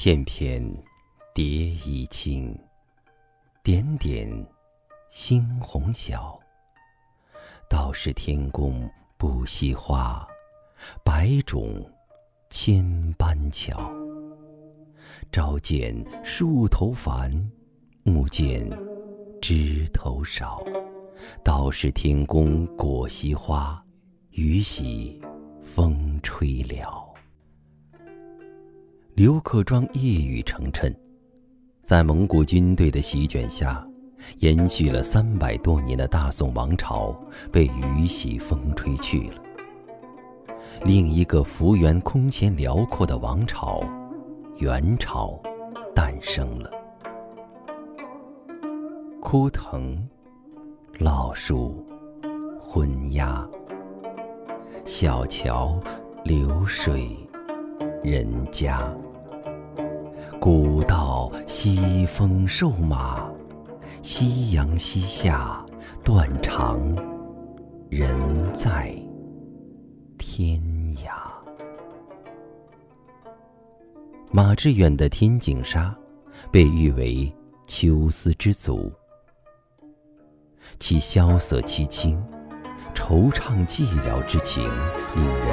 片片蝶衣轻，点点猩红小。道是天公不惜花，百种千般巧。朝见树头繁，暮见枝头少。道是天公果惜花，雨洗风吹了。刘克庄一语成谶，在蒙古军队的席卷下，延续了300多年的大宋王朝被雨洗风吹去了。另一个幅员空前辽阔的王朝——元朝诞生了。枯藤老树昏鸦，小桥流水人家。古道西风瘦马，夕阳西下断肠，人在天涯。马致远的《天净沙》被誉为秋思之祖，其萧瑟凄清，惆怅寂寥之情令人